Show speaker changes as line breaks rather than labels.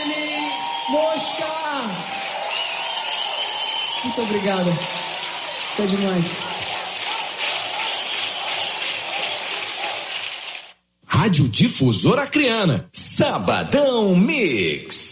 Dani Mosca. Muito obrigado. Foi demais.
Rádio Difusora Acreana. Sabadão Mix.